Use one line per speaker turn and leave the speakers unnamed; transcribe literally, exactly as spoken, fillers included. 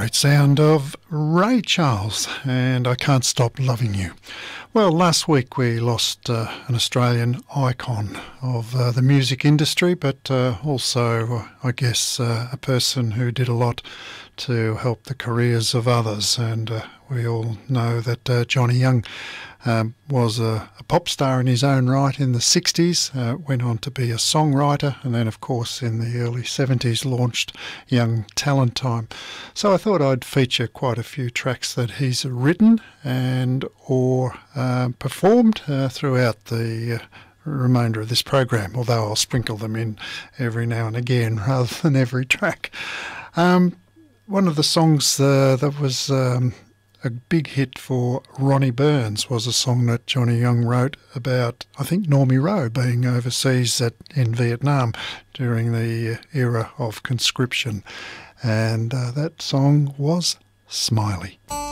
great sound of Ray Charles, and I Can't Stop Loving You. Well, last week we lost uh, an Australian icon of uh, the music industry, but uh, also, I guess, uh, a person who did a lot to help the careers of others. And uh, we all know that uh, Johnny Young um, was a, a pop star in his own right in the sixties, uh, went on to be a songwriter, and then, of course, in the early seventies launched Young Talent Time. So I thought I'd feature quite a few tracks that he's written and or uh, performed uh, throughout the uh, remainder of this program, although I'll sprinkle them in every now and again rather than every track. Um, one of the songs uh, that was um, a big hit for Ronnie Burns was a song that Johnny Young wrote about, I think, Normie Rowe being overseas at, in Vietnam during the era of conscription. And uh, that song was Smiley.